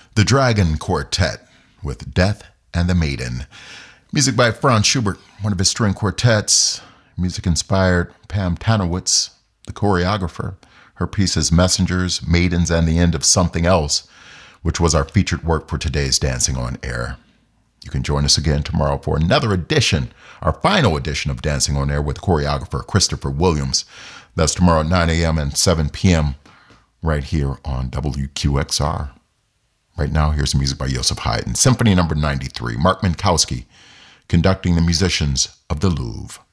The Dragon Quartet with Death and the Maiden. Music by Franz Schubert, one of his string quartets. Music inspired Pam Tanowitz, the choreographer. Her pieces Messengers, Maidens, and the End of Something Else, which was our featured work for today's Dancing on Air. You can join us again tomorrow for another edition, our final edition of Dancing on Air with choreographer Christopher Williams. That's tomorrow at 9 a.m. and 7 p.m. right here on WQXR. Right now, here's music by Joseph Haydn, Symphony No. 93, Mark Minkowski, conducting the musicians of the Louvre.